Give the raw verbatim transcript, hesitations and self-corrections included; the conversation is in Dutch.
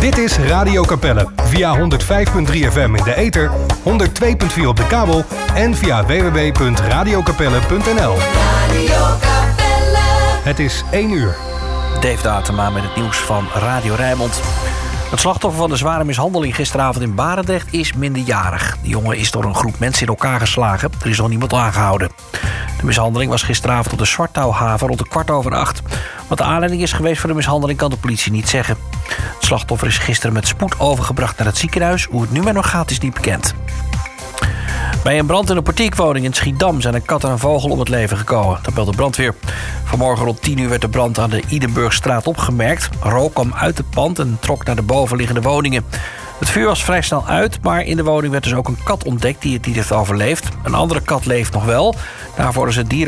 Dit is Radio Capelle via honderd vijf komma drie F M in de ether, honderd twee komma vier op de kabel en via w w w punt radio capelle punt n l. Radio Capelle. Het is één uur. Dave Datema met het nieuws van Radio Rijnmond. Het slachtoffer van de zware mishandeling gisteravond in Barendrecht is minderjarig. De jongen is door een groep mensen in elkaar geslagen. Er is nog niemand aangehouden. De mishandeling was gisteravond op de Zwartouwhaven rond een kwart over acht. Wat de aanleiding is geweest voor de mishandeling kan de politie niet zeggen. Het slachtoffer is gisteren met spoed overgebracht naar het ziekenhuis. Hoe het nu met nog gaat is niet bekend. Bij een brand in een portiekwoning in Schiedam zijn een kat en een vogel om het leven gekomen. Dat meldt de brandweer. Vanmorgen rond tien uur werd de brand aan de Idenburgstraat opgemerkt. Rook kwam uit het pand en trok naar de bovenliggende woningen. Het vuur was vrij snel uit, maar in de woning werd dus ook een kat ontdekt die het niet heeft overleefd. Een andere kat leeft nog wel. Daarvoor is het dier